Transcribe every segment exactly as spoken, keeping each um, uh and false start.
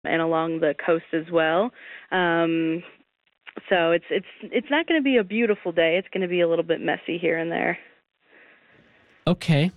and along the coast as well. Um, so it's it's it's not going to be a beautiful day. It's going to be a little bit messy here and there. Okay.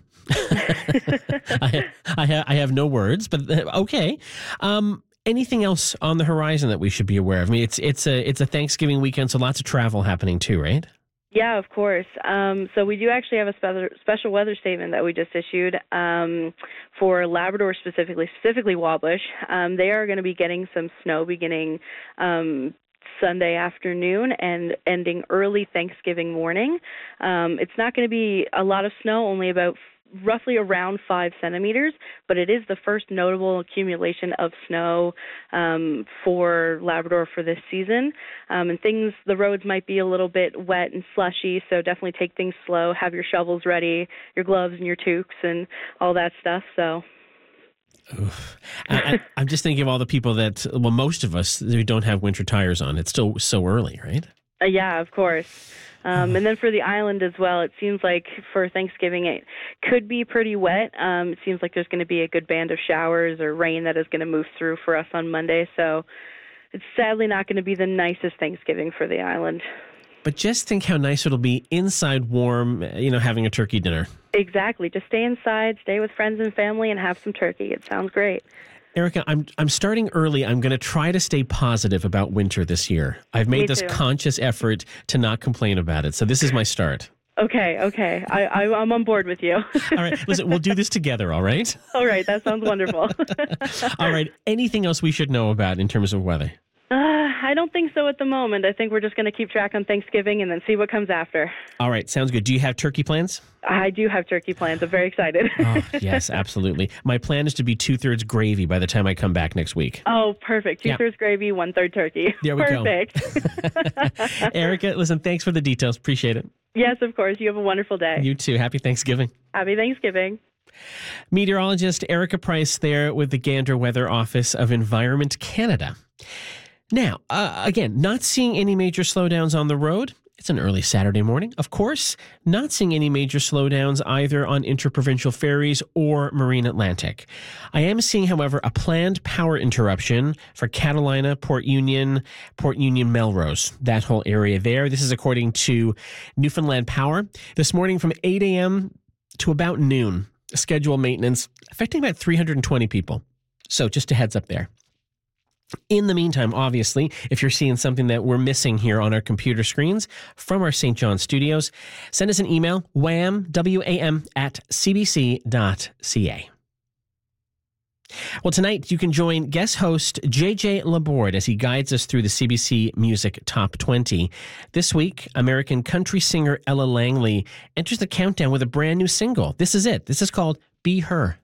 I, I, ha- I have no words, but uh, okay. Um, anything else on the horizon that we should be aware of? I mean, it's it's a it's a Thanksgiving weekend, so lots of travel happening too, right? Yeah, of course. Um, so we do actually have a spe- special weather statement that we just issued um, for Labrador specifically, specifically Wabush. Um, they are going to be getting some snow beginning um, Sunday afternoon and ending early Thanksgiving morning. Um, it's not going to be a lot of snow, only about roughly around five centimeters, but it is the first notable accumulation of snow um, for Labrador for this season. Um, and things, the roads might be a little bit wet and slushy, so definitely take things slow. Have your shovels ready, your gloves and your toques and all that stuff. So. Oof. I, I'm just thinking of all the people that, well, most of us who don't have winter tires on. It's still so early, right? Uh, yeah, of course. Um, and then for the island as well, it seems like for Thanksgiving it could be pretty wet. Um, it seems like there's going to be a good band of showers or rain that is going to move through for us on Monday. So it's sadly not going to be the nicest Thanksgiving for the island. But just think how nice it'll be inside warm, you know, having a turkey dinner. Exactly. Just stay inside, stay with friends and family, and have some turkey. It sounds great. Erica, I'm I'm starting early. I'm going to try to stay positive about winter this year. I've made Me this too. conscious effort to not complain about it. So this is my start. Okay, okay. I, I, I'm on board with you. All right. Listen, we'll do this together, all right? All right. That sounds wonderful. All right. Anything else we should know about in terms of weather? Uh, I don't think so at the moment. I think we're just going to keep track on Thanksgiving and then see what comes after. All right. Sounds good. Do you have turkey plans? I do have turkey plans. I'm very excited. Oh, yes, absolutely. My plan is to be two-thirds gravy by the time I come back next week. Oh, perfect. Two-thirds yeah. gravy, one-third turkey. There we perfect. go. Erica, listen, thanks for the details. Appreciate it. Yes, of course. You have a wonderful day. You too. Happy Thanksgiving. Happy Thanksgiving. Meteorologist Erica Price there with the Gander Weather Office of Environment Canada. Now, uh, again, not seeing any major slowdowns on the road. It's an early Saturday morning, of course. Not seeing any major slowdowns either on interprovincial ferries or Marine Atlantic. I am seeing, however, a planned power interruption for Catalina, Port Union, Port Union, Melrose, that whole area there. This is according to Newfoundland Power. This morning from eight a.m. to about noon, scheduled maintenance affecting about three hundred twenty people. So just a heads up there. In the meantime, obviously, if you're seeing something that we're missing here on our computer screens from our Saint John studios, send us an email, wham, W A M, at c b c dot c a. Well, tonight you can join guest host J J Laborde as he guides us through the C B C Music Top twenty. This week, American country singer Ella Langley enters the countdown with a brand new single. This is it. This is called Be Her.